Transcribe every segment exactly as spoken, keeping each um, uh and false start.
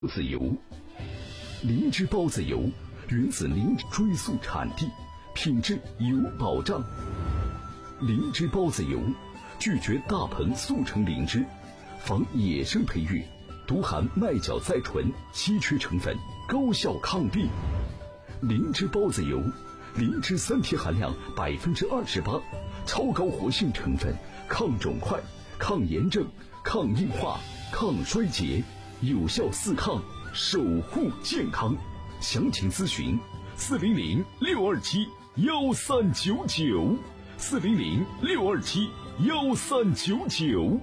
子油，灵芝孢子油源自灵芝，追溯产地，品质有保障。灵芝孢子油拒绝大棚速成灵芝，防野生培育，独含麦角甾醇稀缺成分，高效抗病。灵芝孢子油，灵芝三萜含量百分之二十八，超高活性成分，抗肿块、抗炎症、抗硬化、抗衰竭，有效四抗，守护健康。详情咨询四零零六二七幺三九九，四零零六二七幺三九九。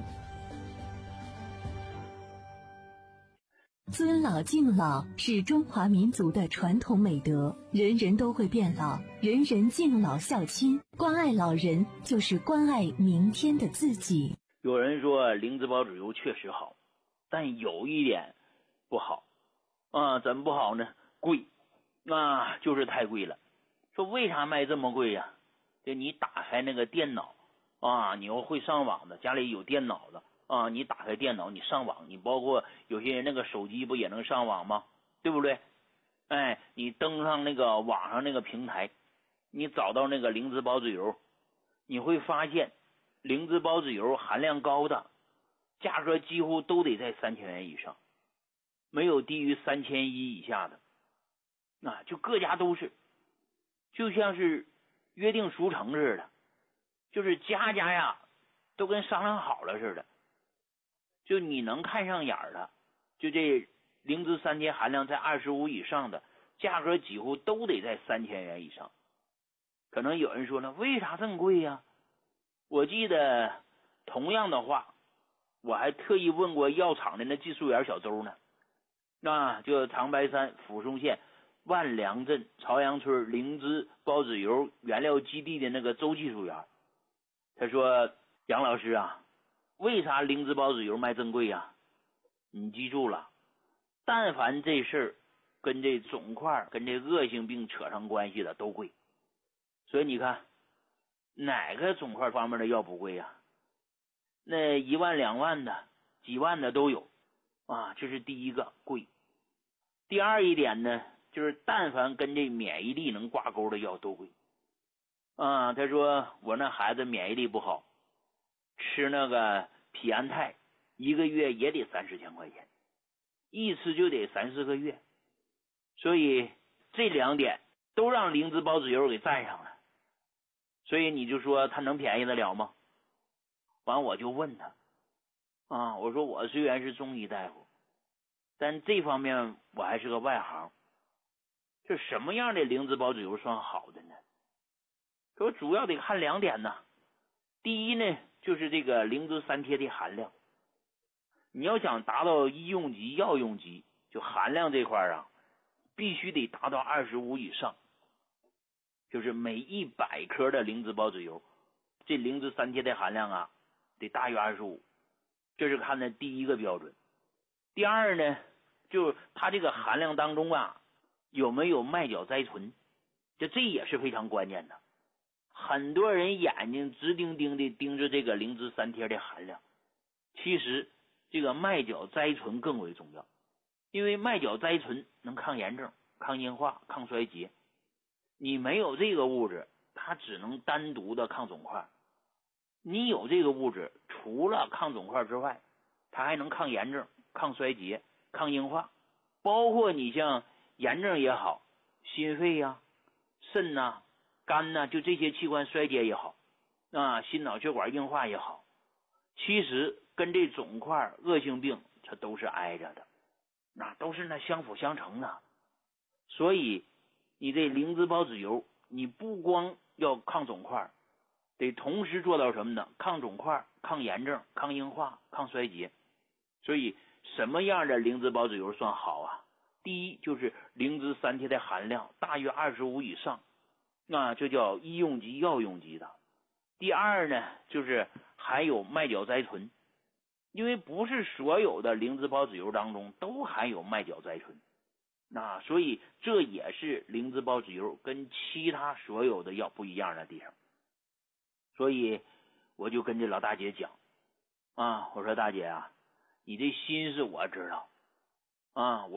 尊老敬老是中华民族的传统美德，人人都会变老，人人敬老孝亲，关爱老人就是关爱明天的自己。 有人说灵芝孢子油确实好，但有一点不好啊，怎么不好呢？贵啊，就是太贵了。说为啥卖这么贵呀？就你打开那个电脑啊，你要会上网的，家里有电脑的啊，你打开电脑，你上网，你包括有些人那个手机不也能上网吗？对不对？哎，你登上那个网上那个平台，你找到那个灵芝孢子油，你会发现灵芝孢子油含量高的价格几乎都得在三千元以上，没有低于三千一以下的。那就各家都是，就像是约定俗成似的，就是家家呀都跟商量好了似的。就你能看上眼的，就这灵芝三萜含量在二十五以上的，价格几乎都得在三千元以上。可能有人说了，为啥这么贵呀？我记得同样的话，我还特意问过药厂的那技术员小周呢，那就长白山抚松县万良镇朝阳村灵芝孢子油原料基地的那个周技术员，他说：杨老师啊，为啥灵芝孢子油卖这贵呀？你记住了，但凡这事儿跟这肿块跟这恶性病扯上关系的都贵。所以你看哪个肿块方面的药不贵呀？那一万两万的几万的都有啊，这是第一个贵。第二一点呢，就是但凡跟这免疫力能挂钩的药都贵啊。他说我那孩子免疫力不好，吃那个匹安泰一个月也得三四千块钱，一吃就得三四个月，所以这两点都让灵芝孢子油给占上了。所以你就说他能便宜得了吗？完我就问他啊，我说我虽然是中医大夫，但这方面我还是个外行，这什么样的灵芝孢子油算好的呢？说主要得看两点呢。第一呢，就是这个灵芝三萜的含量，你要想达到医用级药用级，就含量这块啊必须得达到二十五以上，就是每一百克的灵芝孢子油这灵芝三萜的含量啊得大于二十五，这是看的第一个标准。第二呢，就是它这个含量当中啊有没有麦角甾醇，这这也是非常关键的。很多人眼睛直盯盯的盯着这个灵芝三萜的含量，其实这个麦角甾醇更为重要，因为麦角甾醇能抗炎症、抗硬化、抗衰竭。你没有这个物质，它只能单独的抗肿块。你有这个物质，除了抗肿块之外，它还能抗炎症、抗衰竭、抗硬化，包括你像炎症也好，心肺呀、啊、肾呐、啊、肝呐、啊，就这些器官衰竭也好啊，心脑血管硬化也好，其实跟这肿块恶性病它都是挨着的，那都是那相辅相成的。所以你这灵芝孢子油，你不光要抗肿块，得同时做到什么呢？抗肿块、抗炎症、抗硬化、抗衰竭。所以什么样的灵芝孢子油算好啊？第一就是灵芝三萜的含量大于二十五以上，那这叫医用级药用级的。第二呢，就是含有麦角甾醇，因为不是所有的灵芝孢子油当中都含有麦角甾醇，那所以这也是灵芝孢子油跟其他所有的药不一样的地方。所以我就跟这老大姐讲啊，我说大姐啊，你这心思我知道啊。